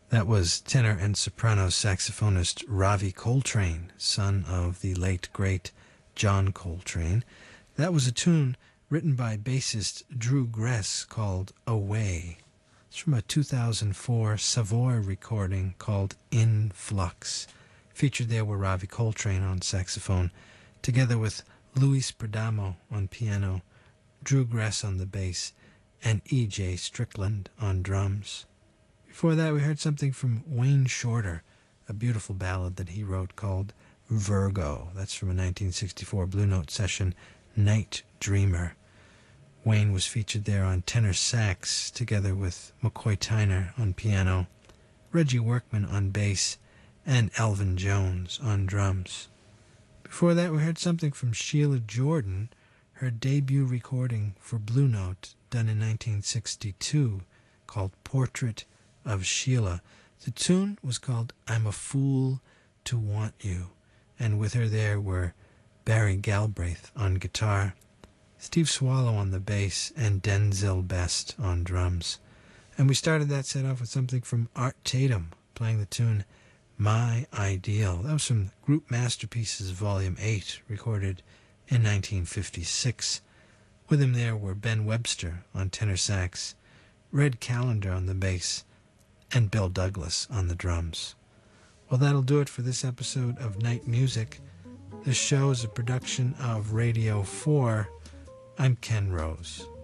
That was tenor and soprano saxophonist Ravi Coltrane, son of the late great John Coltrane. That was a tune written by bassist Drew Gress called Away. It's from a 2004 Savoy recording called In Flux. Featured there were Ravi Coltrane on saxophone, together with Luis Perdomo on piano, Drew Gress on the bass, and E.J. Strickland on drums. Before that, we heard something from Wayne Shorter, a beautiful ballad that he wrote called Virgo. That's from a 1964 Blue Note session, Night Dreamer. Wayne was featured there on tenor sax, together with McCoy Tyner on piano, Reggie Workman on bass, and Elvin Jones on drums. Before that, we heard something from Sheila Jordan, her debut recording for Blue Note, done in 1962, called Portrait of Sheila. The tune was called I'm a Fool to Want You, and with her there were Barry Galbraith on guitar, Steve Swallow on the bass, and Denzil Best on drums. And we started that set off with something from Art Tatum, playing the tune My Ideal. That was from Group Masterpieces Volume 8, recorded in 1956. With him there were Ben Webster on tenor sax, Red Callender on the bass, and Bill Douglas on the drums. Well, that'll do it for this episode of Night Music. This show is a production of Radio 4. I'm Ken Rose.